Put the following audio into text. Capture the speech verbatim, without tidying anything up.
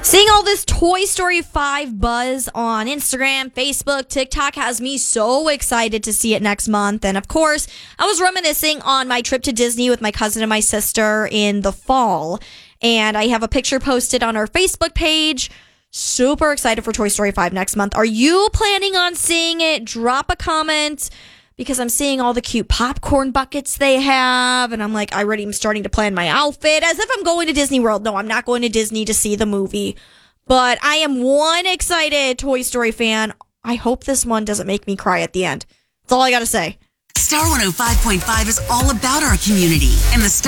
Seeing all this Toy Story five buzz on Instagram, Facebook, TikTok has me so excited to see it next month. And of course, I was reminiscing on my trip to Disney with my cousin and my sister in the fall. And I have a picture posted on our Facebook page. Super excited for Toy Story five next month. Are you planning on seeing it? Drop a comment, because I'm seeing all the cute popcorn buckets they have. And I'm like, I already am starting to plan my outfit as if I'm going to Disney World. No, I'm not going to Disney to see the movie. But I am one excited Toy Story fan. I hope this one doesn't make me cry at the end. That's all I got to say. Star one oh five point five is all about our community and the